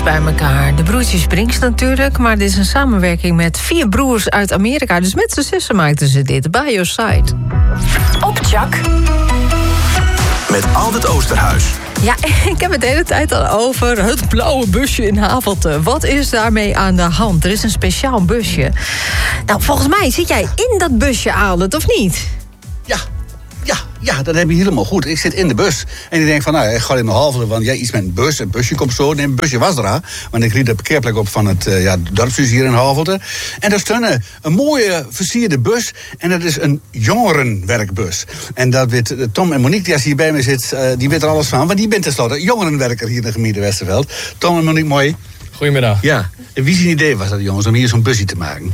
bij elkaar. De broertjes Brinks natuurlijk, maar dit is een samenwerking met 4 broers uit Amerika. Dus met z'n 6 maakten ze dit, By Your Side. Op Chak. Met Aldert Oosterhuis. Ja, ik heb het de hele tijd al over het blauwe busje in Havelte. Wat is daarmee aan de hand? Er is een speciaal busje. Nou, volgens mij zit jij in dat busje, Aldert, of niet? Ja, dat heb je helemaal goed. Ik zit in de bus en ik denk van, nou, ik ga in de Havelte, want jij iets met een bus. Een busje komt zo. Nee, een busje was er al. Want ik riep de parkeerplek op van het dorpshuis hier in Havelte. En daar stond een mooie versierde bus. En dat is een jongerenwerkbus. En dat weet Tom en Monique, die als hier bij me zit, die weten er alles van. Want die bent tenslotte jongerenwerker hier in de gemeente Westerveld. Tom en Monique, mooi. Goedemiddag. Ja, en wie zijn idee was dat, jongens, om hier zo'n busje te maken?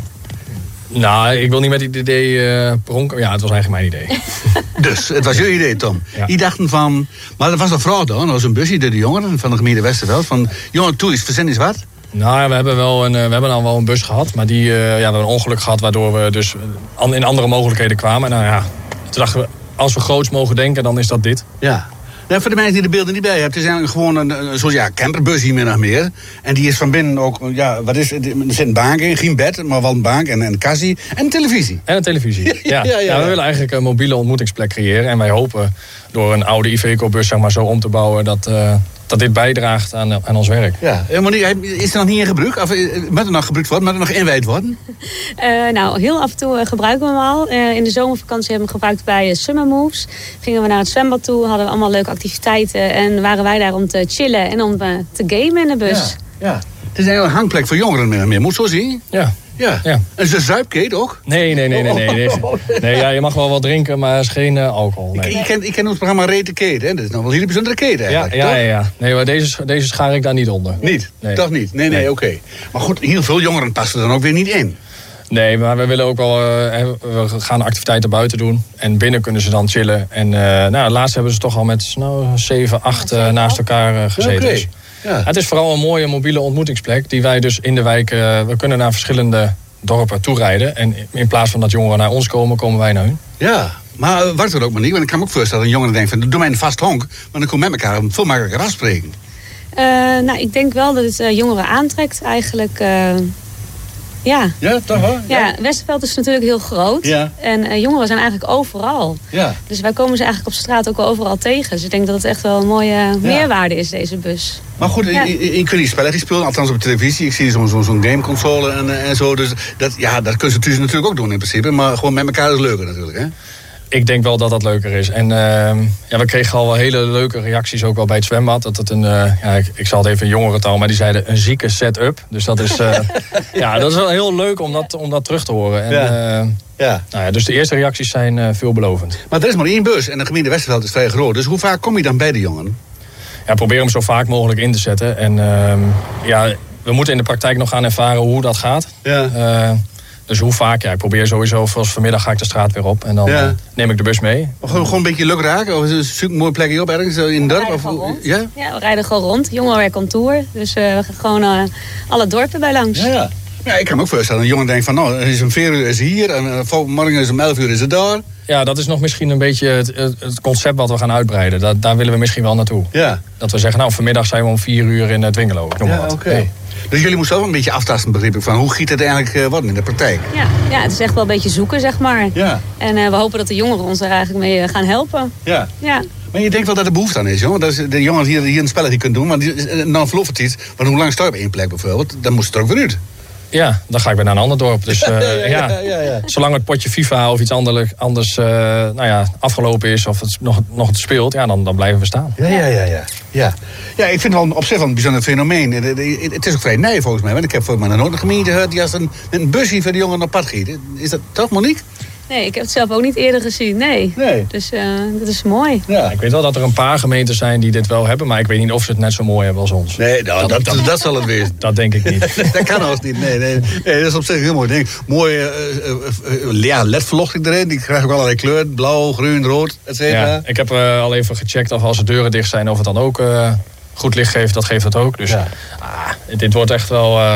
Nou, ik wil niet met het idee pronken. Ja, het was eigenlijk mijn idee. Dus, het was jullie idee, Tom. Ja. Die dachten van... Maar dat was een vrouw dan, dat was een busje door de jongeren van de gemeente Westerveld. Van, jongen, toe eens, verzend eens wat. Nou ja, we hebben al wel een bus gehad. Maar we hebben een ongeluk gehad waardoor we dus in andere mogelijkheden kwamen. Nou ja, toen dachten we, als we groots mogen denken, dan is dat dit. Ja. Nou, voor de mensen die de beelden niet bij hebben, het is eigenlijk gewoon een soort camperbus hier min of meer. En die is van binnen ook, wat is het? Er zit een bank in, geen bed, maar wel een bank en een kassie en een televisie. En een televisie. Ja. We willen eigenlijk een mobiele ontmoetingsplek creëren. En wij hopen door een oude Iveco-bus zeg maar, zo om te bouwen dat dit bijdraagt aan ons werk. Ja, Monique, is er nog niet in gebruik? Of moet er nog gebruikt worden? Moet er nog inwijd worden? Nou, heel af en toe gebruiken we hem al. In de zomervakantie hebben we hem gebruikt bij Summer Moves. Gingen we naar het zwembad toe, hadden we allemaal leuke activiteiten. En waren wij daar om te chillen en om te gamen in de bus. Ja. Het is eigenlijk een hangplek voor jongeren min of meer. Moet je zo zien? Ja. En ze zuipkeet ook? Nee. Nee, ja, je mag wel wat drinken, maar er is geen alcohol. Nee. Ik ken ons programma Rete Keet, hè? Dat is nog wel een hele bijzondere keet eigenlijk. Ja. Nee, maar deze schaar ik daar niet onder. Niet? Nee. Toch niet? Nee, oké. Maar goed, heel veel jongeren passen er dan ook weer niet in. Nee, maar we willen ook wel... we gaan activiteiten buiten doen. En binnen kunnen ze dan chillen. En laatst hebben ze toch al met 7, 8 naast elkaar gezeten. Okay. Dus. Ja. Het is vooral een mooie mobiele ontmoetingsplek die wij dus in de wijk... we kunnen naar verschillende dorpen toerijden. En in plaats van dat jongeren naar ons komen, komen wij naar hun. Ja, maar wacht er ook maar niet. Want ik kan me ook voorstellen dat een jongere denkt van... doe mij een vast honk, want dan kom ik met elkaar veel makkelijker afspreken. Ik denk wel dat het jongeren aantrekt eigenlijk... Ja, toch wel? Ja, Westerveld is natuurlijk heel groot. Ja. En jongeren zijn eigenlijk overal. Ja. Dus wij komen ze eigenlijk op straat ook overal tegen. Dus ik denk dat het echt wel een mooie meerwaarde is, deze bus. Maar goed, je kunt die spelletjes spelen, althans op de televisie. Ik zie zo'n gameconsole en zo. Dus dat kunnen ze thuis natuurlijk ook doen in principe. Maar gewoon met elkaar is leuker natuurlijk, hè? Ik denk wel dat dat leuker is. En we kregen al wel hele leuke reacties ook wel bij het zwembad. Dat het ik zal het even in jongerentaal, maar die zeiden een zieke set-up. Dus dat is, dat is wel heel leuk om dat terug te horen. En, dus de eerste reacties zijn veelbelovend. Maar er is maar 1 bus en de gemeente Westerveld is vrij groot. Dus hoe vaak kom je dan bij de jongeren? Ja, probeer hem zo vaak mogelijk in te zetten. En we moeten in de praktijk nog gaan ervaren hoe dat gaat. Ja. Dus hoe vaak? Ja, ik probeer sowieso, zoals vanmiddag ga ik de straat weer op. En dan neem ik de bus mee. Gewoon een beetje lukraak? Of zoek een mooi plekje op ergens in het dorp? We rijden gewoon rond. Jongerenwerk on tour. Dus we gaan gewoon alle dorpen bij langs. Ja, ik kan me ook voorstellen. Een jongen denkt van, nou, is om 4 uur is hier. En morgen is om 11 uur is het daar. Ja, dat is nog misschien een beetje het concept wat we gaan uitbreiden. Daar willen we misschien wel naartoe. Ja. Dat we zeggen, nou, vanmiddag zijn we om 4 uur in Dwingelo. Noem maar wat. Okay. Dus jullie moeten zelf een beetje aftasten, begreep ik, van hoe giet het eigenlijk worden in de praktijk? Ja, het is echt wel een beetje zoeken, zeg maar. Ja. En we hopen dat de jongeren ons er eigenlijk mee gaan helpen. Ja. Maar je denkt wel dat er behoefte aan is, joh. Dat de jongens hier een spelletje kunnen doen, maar dan verloopt het iets. Want hoe lang sta je op 1 plek bijvoorbeeld? Dan moest het er ook weer uit. Ja, dan ga ik weer naar een ander dorp. Dus zolang het potje FIFA of iets anders afgelopen is of het nog speelt, dan blijven we staan. Ja, ik vind het wel op zich wel een bijzonder fenomeen. Het is ook vrij nij volgens mij. Want ik heb voor mij nooit een gemeente gehoord die als een busje voor de jongeren op pad giet. Is dat toch, Monique? Nee, ik heb het zelf ook niet eerder gezien. Nee. Dus dat is mooi. Ja. Ik weet wel dat er een paar gemeenten zijn die dit wel hebben, maar ik weet niet of ze het net zo mooi hebben als ons. Nee, dat zal het wezen. Dat denk ik niet. Dat kan ons niet. Nee, dat is op zich heel mooi. Mooie LED-verlochting erin. Die krijgen ook allerlei kleuren. Blauw, groen, rood, et cetera. Ja, ik heb al even gecheckt of als de deuren dicht zijn, of het dan ook goed licht geeft. Dat geeft het ook. Dus dit wordt echt wel...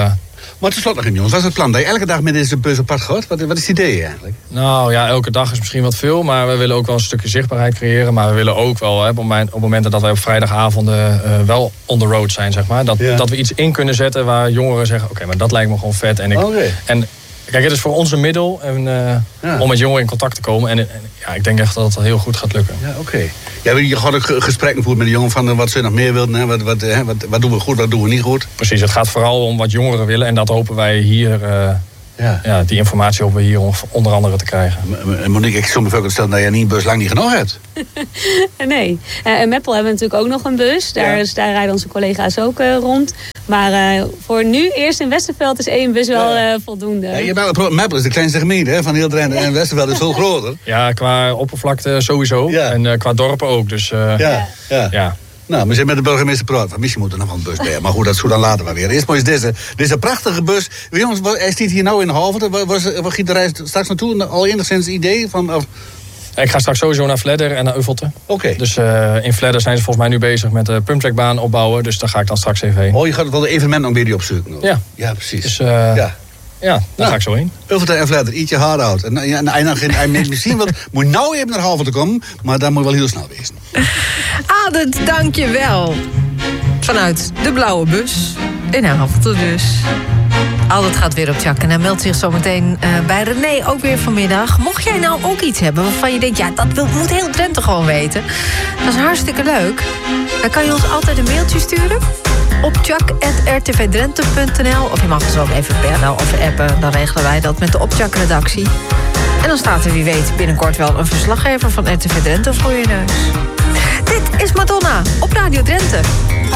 Maar tenslotte nog even, jongens. Wat is het plan? Dat je elke dag met deze bus op pad gaat? Wat is het idee eigenlijk? Nou ja, elke dag is misschien wat veel. Maar we willen ook wel een stukje zichtbaarheid creëren. Maar we willen ook wel, op momenten dat wij op vrijdagavonden wel on the road zijn, zeg maar. Dat we iets in kunnen zetten waar jongeren zeggen... Oké, maar dat lijkt me gewoon vet. En kijk, het is voor ons een middel om met jongeren in contact te komen. En ik denk echt dat het heel goed gaat lukken. Ja, oké. Ja, je gaat ook gesprekken voeren met de jongen van wat ze nog meer wilden. Hè? Wat doen we goed, wat doen we niet goed? Precies, het gaat vooral om wat jongeren willen. En dat hopen wij hier... die informatie hopen we hier onder andere te krijgen. Monique, ik zou me voor stellen dat je een bus lang niet genoeg hebt. Nee. In Meppel hebben we natuurlijk ook nog een bus. Daar rijden onze collega's ook rond. Maar voor nu, eerst in Westerveld, is 1 bus wel voldoende. Ja, Meppel is de kleinste gemeente hè, van heel Drenthe. En Westerveld is veel groter. Ja, qua oppervlakte sowieso. Ja. En qua dorpen ook. Dus, ja. Nou, we zijn met de burgemeester praten. Misschien moet er nog wel een bus bij. Maar goed, dat zou dan later wel weer. Eerst maar eens deze prachtige bus. Jongens, hij staat hier nou in Halveren. Waar giet de reis straks naartoe? Al enigszins idee van... Of... Ik ga straks sowieso naar Vledder en naar Uffelte. Oké. Dus in Vledder zijn ze volgens mij nu bezig met de pumptrackbaan opbouwen. Dus daar ga ik dan straks even heen. Je gaat wel de evenement nog weer opzoeken. Ja. Ja, precies. Dus, daar ga ik zo heen. Uffelte en Vledder, ietsje hard out. En misschien moet nou even naar Halveren komen, maar dat moet wel heel snel wezen. Adert, dank je wel. Vanuit de blauwe bus in Halverte dus. Adert gaat weer op Tjak en hij meldt zich zo meteen bij René ook weer vanmiddag. Mocht jij nou ook iets hebben waarvan je denkt... dat moet heel Drenthe gewoon weten. Dat is hartstikke leuk. Dan kan je ons altijd een mailtje sturen... op tjak@rtvdrenthe.nl. Of je mag ons ook even bellen of appen. Dan regelen wij dat met de Optjak-redactie. En dan staat er wie weet binnenkort wel een verslaggever van RTV Drenthe voor je neus. Dit is Madonna op Radio Drenthe.